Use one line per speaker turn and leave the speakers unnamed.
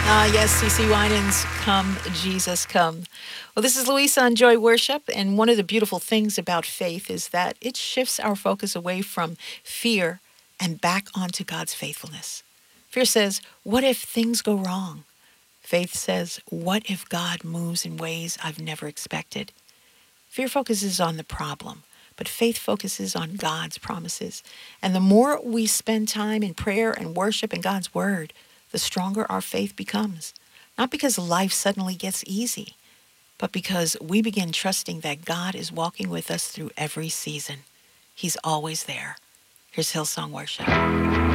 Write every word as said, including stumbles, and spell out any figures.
Ah, yes, C C Winans, Come, Jesus, Come. Well, this is Louisa on Joy Worship, and one of the beautiful things about faith is that it shifts our focus away from fear and back onto God's faithfulness. Fear says, what if things go wrong? Faith says, what if God moves in ways I've never expected? Fear focuses on the problem, but faith focuses on God's promises. And the more we spend time in prayer and worship in God's word, the stronger our faith becomes. Not because life suddenly gets easy, but because we begin trusting that God is walking with us through every season. He's always there. Here's Hillsong Worship.